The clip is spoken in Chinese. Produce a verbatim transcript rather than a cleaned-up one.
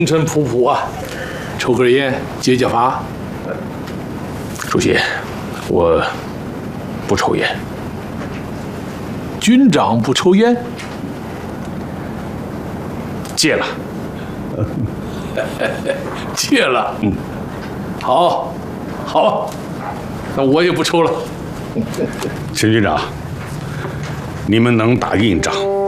风尘仆仆啊，抽根烟解解乏。 主席，我不抽烟。 军长不抽烟？ 戒了。 戒了。 嗯， 好，好，那我也不抽了。 陈军长，你们能打硬仗。